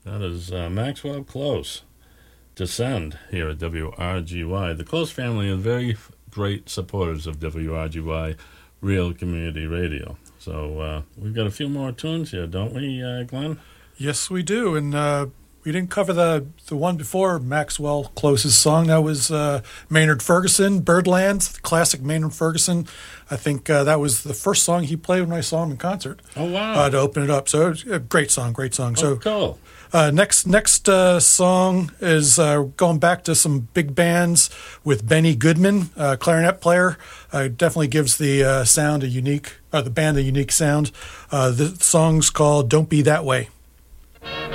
That is Maxwell Close. Descend here at WRGY. The Close family are very great supporters of WRGY Real Community Radio. So we've got a few more tunes here, don't we, Glenn? Yes, we do. And we didn't cover the one before Maxwell Close's song. That was Maynard Ferguson, Birdland, classic Maynard Ferguson. I think that was the first song he played when I saw him in concert. Oh, wow. To open it up. So it was a great song, great song. Oh, so cool. Next song is going back to some big bands with Benny Goodman, clarinet player. Definitely gives the sound the band a unique sound. The song's called "Don't Be That Way."